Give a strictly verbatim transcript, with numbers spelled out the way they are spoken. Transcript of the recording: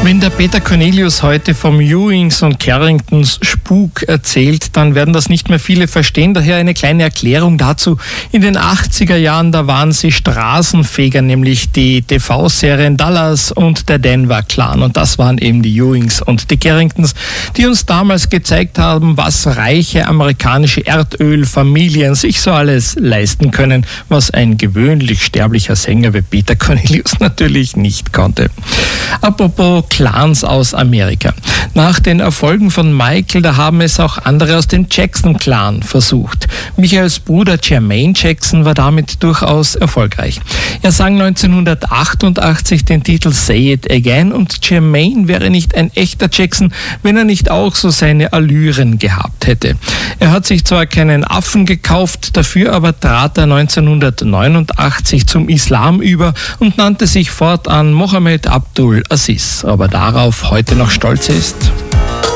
Wenn der Peter Cornelius heute vom Ewings und Carringtons Spuk erzählt, dann werden das nicht mehr viele verstehen. Daher eine kleine Erklärung dazu. In den achtziger Jahren, da waren sie Straßenfeger, nämlich die T V-Serien Dallas und der Denver Clan. Und das waren eben die Ewings und die Carringtons, die uns damals gezeigt haben, was reiche amerikanische Erdölfamilien sich so alles leisten können, was ein gewöhnlich sterblicher Sänger wie Peter Cornelius natürlich nicht konnte. Apropos Clans aus Amerika. Nach den Erfolgen von Michael, da haben es auch andere aus dem Jackson-Clan versucht. Michaels Bruder Jermaine Jackson war damit durchaus erfolgreich. Er sang neunzehnhundertachtundachtzig den Titel Say It Again und Jermaine wäre nicht ein echter Jackson, wenn er nicht auch so seine Allüren gehabt hätte. Er hat sich zwar keinen Affen gekauft, dafür aber trat er neunzehnhundertneunundachtzig zum Islam über und nannte sich fortan Mohammed Abdul Aziz. Aber darauf heute noch stolz ist?